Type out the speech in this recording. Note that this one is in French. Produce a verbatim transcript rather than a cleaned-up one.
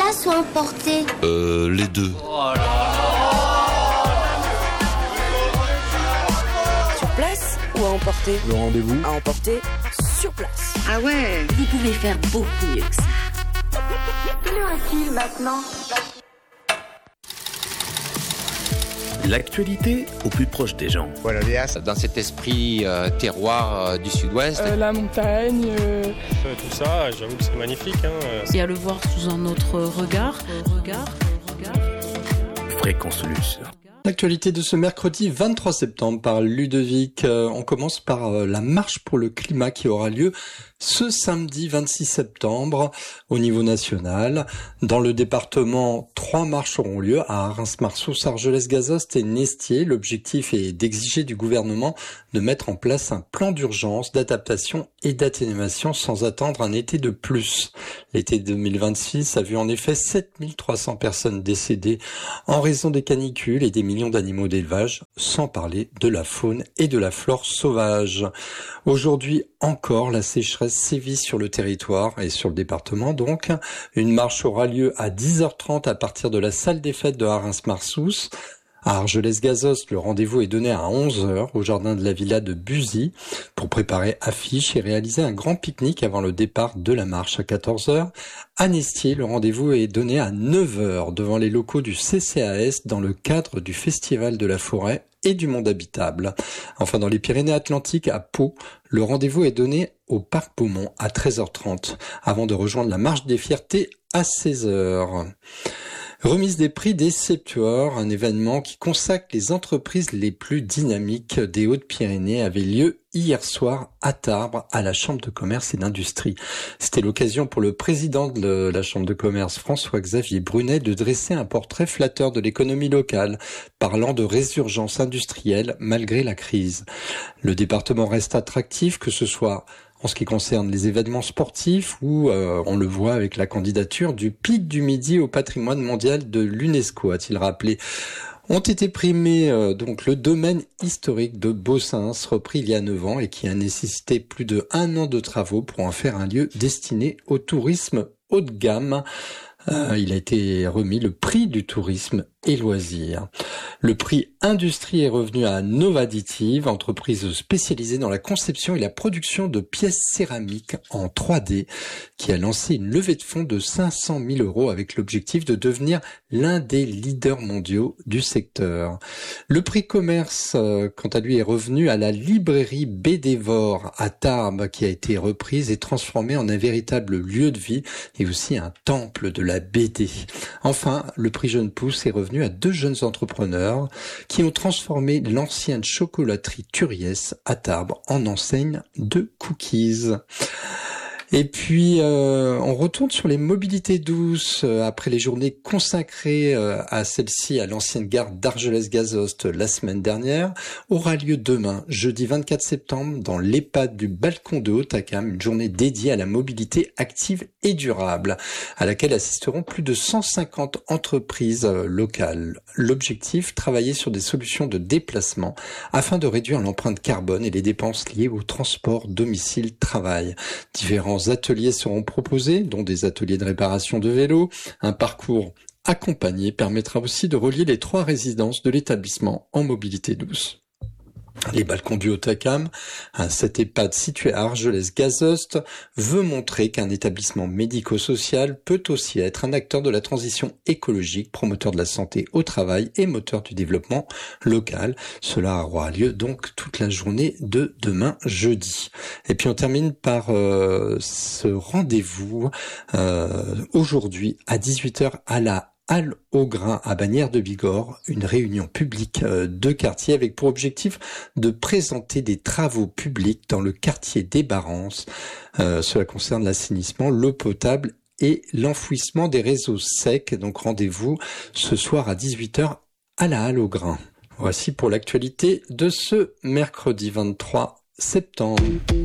place ou emporter? Euh, les deux. Sur place ou à emporter? Le rendez-vous À emporter sur place. Ah ouais. Vous pouvez faire beaucoup mieux que ça. Quel est un film maintenant? L'actualité au plus proche des gens. Voilà, Léas. Dans cet esprit euh, terroir euh, du sud-ouest. Euh, la montagne. Euh... Euh, tout ça, j'avoue que c'est magnifique. Hein. Et à le voir sous un autre regard. regard, regard. Fréquence Luce. L'actualité de ce mercredi vingt-trois septembre par Ludovic. Euh, on commence par euh, la marche pour le climat qui aura lieu ce samedi vingt-six septembre au niveau national. Dans le département, trois marches auront lieu à Reims-Marsoux, Argelès-Gazost et Nestier. L'objectif est d'exiger du gouvernement de mettre en place un plan d'urgence, d'adaptation et d'atténuation sans attendre un été de plus. L'été deux mille vingt-six a vu en effet sept mille trois cents personnes décédées en raison des canicules et des millions d'animaux d'élevage, sans parler de la faune et de la flore sauvage. Aujourd'hui encore, la sécheresse sévit sur le territoire et sur le département donc. Une marche aura lieu à dix heures trente à partir de la salle des fêtes de Reims-Marsoux. À Argelès-Gazost, le rendez-vous est donné à onze heures au jardin de la villa de Buzy pour préparer affiches et réaliser un grand pique-nique avant le départ de la marche à quatorze heures. À Nestier, le rendez-vous est donné à neuf heures devant les locaux du C C A S dans le cadre du Festival de la Forêt et du Monde Habitable. Enfin, dans les Pyrénées-Atlantiques, à Pau, le rendez-vous est donné au Parc Beaumont à treize heures trente avant de rejoindre la Marche des Fiertés à seize heures. Remise des prix des Septuors, un événement qui consacre les entreprises les plus dynamiques des Hautes-Pyrénées, avait lieu hier soir à Tarbes, à la Chambre de commerce et d'industrie. C'était l'occasion pour le président de la Chambre de commerce, François-Xavier Brunet, de dresser un portrait flatteur de l'économie locale, parlant de résurgence industrielle malgré la crise. Le département reste attractif, que ce soit en ce qui concerne les événements sportifs, où euh, on le voit avec la candidature du Pic du Midi au patrimoine mondial de l'UNESCO, a-t-il rappelé. Ont été primés euh, donc le domaine historique de Bossins, repris il y a neuf ans et qui a nécessité plus de un an de travaux pour en faire un lieu destiné au tourisme haut de gamme. Euh, il a été remis le prix du tourisme et loisirs. Le prix Industrie est revenu à Novadditive, entreprise spécialisée dans la conception et la production de pièces céramiques en trois D, qui a lancé une levée de fonds de cinq cent mille euros avec l'objectif de devenir l'un des leaders mondiaux du secteur. Le prix Commerce, euh, quant à lui, est revenu à la librairie Bédévore à Tarbes, qui a été reprise et transformée en un véritable lieu de vie et aussi un temple de la B D. Enfin, le prix Jeune Pousse est revenu à deux jeunes entrepreneurs qui ont transformé l'ancienne chocolaterie Turiès à Tarbes en enseigne de cookies. Et puis, euh, on retourne sur les mobilités douces euh, après les journées consacrées euh, à celle-ci à l'ancienne gare d'Argelès-Gazost la semaine dernière. Aura lieu demain, jeudi vingt-quatre septembre, dans l'EHPAD du Balcon de Hautacam, une journée dédiée à la mobilité active et durable, à laquelle assisteront plus de cent cinquante entreprises euh, locales. L'objectif, travailler sur des solutions de déplacement afin de réduire l'empreinte carbone et les dépenses liées au transport domicile-travail. Différents ateliers seront proposés, dont des ateliers de réparation de vélos. Un parcours accompagné permettra aussi de relier les trois résidences de l'établissement en mobilité douce. Les balcons du Hautacam, un cet EHPAD situé à Argelès-Gazost, veut montrer qu'un établissement médico-social peut aussi être un acteur de la transition écologique, promoteur de la santé au travail et moteur du développement local. Cela aura lieu donc toute la journée de demain jeudi. Et puis on termine par euh, ce rendez-vous euh, aujourd'hui à dix-huit heures à la Halle au Grain à Bagnères de Bigorre, une réunion publique de quartier avec pour objectif de présenter des travaux publics dans le quartier des Barances. Euh, cela concerne l'assainissement, l'eau potable et l'enfouissement des réseaux secs. Donc rendez-vous ce soir à dix-huit heures à la Halle au Grain. Voici pour l'actualité de ce mercredi vingt-trois septembre.